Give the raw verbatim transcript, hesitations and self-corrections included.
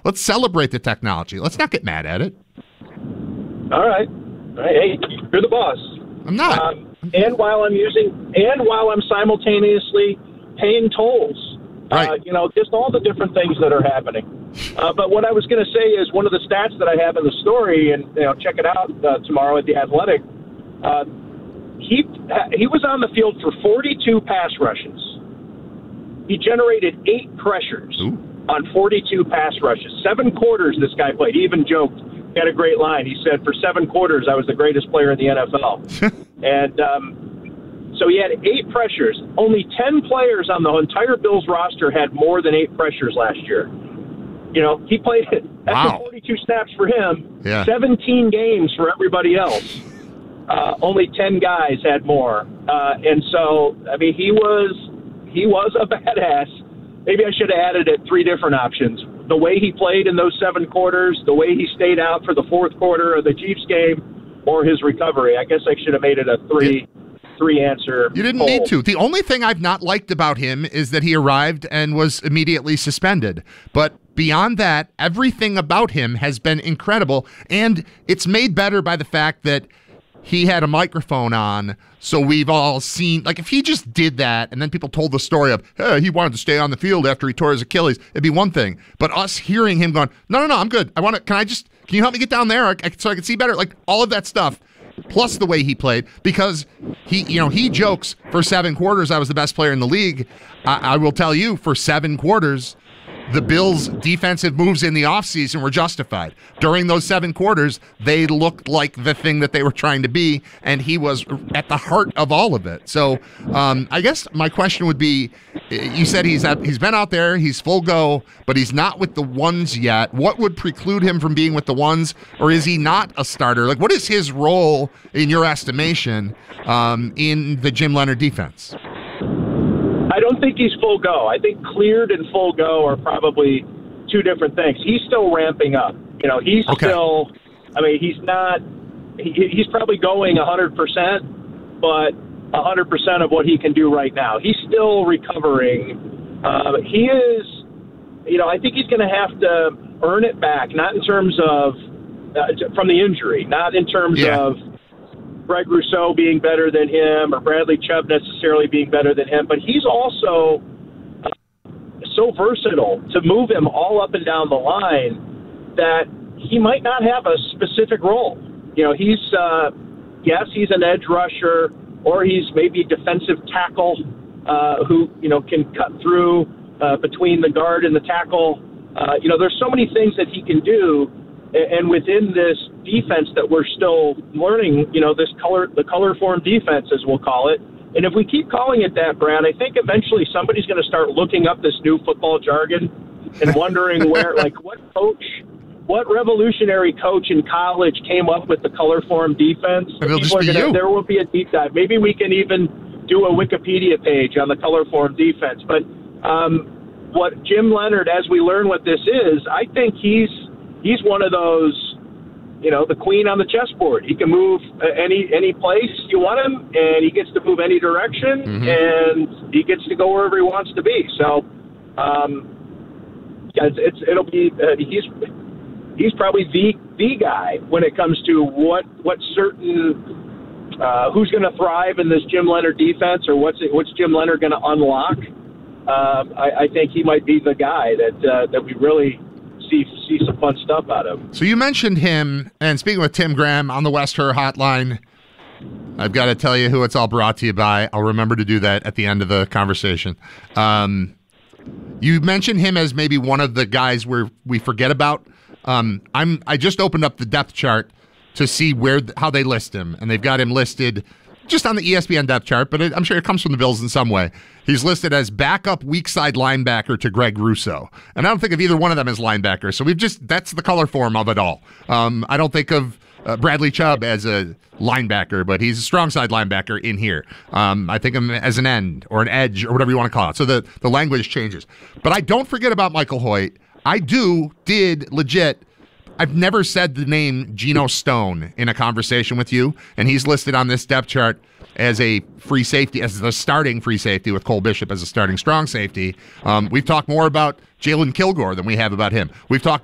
let's celebrate the technology. Let's not get mad at it. All right. All right. Hey, you're the boss. I'm not. Um, and while I'm using, and while I'm simultaneously paying tolls, right. uh, you know, just all the different things that are happening. Uh, but what I was going to say is one of the stats that I have in the story, and you know, check it out uh, tomorrow at the Athletic. Uh, he he was on the field for forty-two pass rushes. He generated eight pressures Ooh. on forty-two pass rushes. Seven quarters this guy played. He even joked. He had a great line. He said, for seven quarters, I was the greatest player in the N F L. and um, so he had eight pressures. Only ten players on the entire Bills roster had more than eight pressures last year. You know, he played that's wow. forty-two snaps for him, yeah. seventeen games for everybody else. Uh, only ten guys had more. Uh, and so, I mean, he was he was a badass. Maybe I should have added it three different options. The way he played in those seven quarters, the way he stayed out for the fourth quarter of the Chiefs game, or his recovery. I guess I should have made it a three it, three answer. You didn't poll. need to. The only thing I've not liked about him is that he arrived and was immediately suspended. But beyond that, everything about him has been incredible, and it's made better by the fact that he had a microphone on, so we've all seen, like, if he just did that and then people told the story of, hey, he wanted to stay on the field after he tore his Achilles, it'd be one thing. But us hearing him going, no, no, no, I'm good. I want to, can I just, can you help me get down there so I can see better? Like, all of that stuff, plus the way he played, because he, you know, he jokes, for seven quarters, I was the best player in the league. I, I will tell you, for seven quarters, the Bills' defensive moves in the offseason were justified. During those seven quarters, they looked like the thing that they were trying to be, and he was at the heart of all of it. So um, I guess my question would be, you said he's at, he's been out there, he's full go, but he's not with the ones yet. What would preclude him from being with the ones, or is he not a starter? Like, what is his role, in your estimation, um, in the Jim Leonhard defense? I don't think he's full go. I think cleared and full go are probably two different things. He's still ramping up. You know, he's okay. still, I mean, he's not, he, he's probably going one hundred percent, but one hundred percent of what he can do right now. He's still recovering. Uh, he is, you know, I think he's going to have to earn it back, not in terms of, uh, from the injury, not in terms yeah. of Greg Rousseau being better than him or Bradley Chubb necessarily being better than him, but he's also uh, so versatile to move him all up and down the line that he might not have a specific role. You know, he's, uh, yes, he's an edge rusher, or he's maybe a defensive tackle uh, who, you know, can cut through uh, between the guard and the tackle. Uh, you know, there's so many things that he can do. And within this defense that we're still learning, you know, this color, the color form defense, as we'll call it. And if we keep calling it that, Brad, I think eventually somebody's going to start looking up this new football jargon and wondering where, like, what coach, what revolutionary coach in college came up with the color form defense. It'll just be gonna, you. There will be a deep dive. Maybe we can even do a Wikipedia page on the color form defense. But um, what Jim Leonhard, as we learn what this is, I think he's, He's one of those, you know, the queen on the chessboard. He can move any any place you want him, and he gets to move any direction, mm-hmm. and he gets to go wherever he wants to be. So, um, yeah, it's, it's it'll be uh, he's he's probably the the guy when it comes to what what certain uh, who's going to thrive in this Jim Leonhard defense, or what's it, what's Jim Leonhard going to unlock. Uh, I, I think he might be the guy that uh, that we really. See, see some fun stuff out of him. So you mentioned him, and speaking with Tim Graham on the West Her Hotline, I've got to tell you who it's all brought to you by. I'll remember to do that at the end of the conversation. Um, you mentioned him as maybe one of the guys where we forget about. Um, I'm I just opened up the depth chart to see where how they list him, and they've got him listed just on the E S P N depth chart, but it, I'm sure it comes from the Bills in some way. He's listed as backup weak side linebacker to Greg Rousseau. And I don't think of either one of them as linebacker. So we've just, that's the color form of it all. Um, I don't think of uh, Bradley Chubb as a linebacker, but he's a strong side linebacker in here. Um, I think of him as an end or an edge or whatever you want to call it. So the, the language changes. But I don't forget about Michael Hoyt. I do, did legit. I've never said the name Geno Stone in a conversation with you, and he's listed on this depth chart as a free safety, as the starting free safety with Cole Bishop as a starting strong safety. Um, we've talked more about Jalen Kilgore than we have about him. We've talked